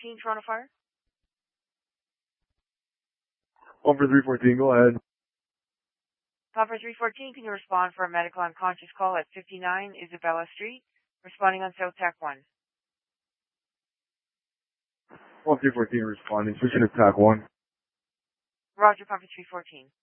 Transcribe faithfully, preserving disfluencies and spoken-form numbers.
fourteen, Toronto Fire. One for three fourteen, go ahead. Call for three fourteen, can you respond for a medical unconscious call at fifty-nine Isabella Street, responding on South Tac one. One three fourteen responding, switching to Tac one. Roger, call for three fourteen.